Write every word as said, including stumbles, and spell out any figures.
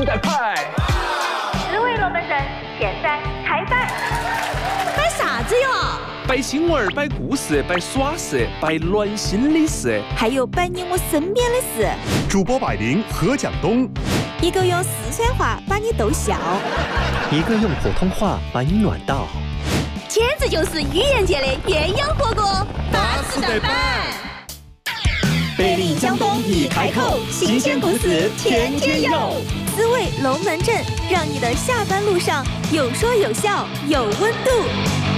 带派。 十位龙门阵现在开摆。 摆啥子哟？ 摆新闻，摆故事，摆耍事，摆暖心的事， 还有摆你我身边的事。 主播百灵何蒋东， 一个用四川话把你逗笑， 一个用普通话把你暖到， 简直就是语言界的鸳鸯火锅， 巴适得板。 北临江东一开口，新鲜故事天天有，滋味龙门阵，让你的下班路上有说有笑有温度。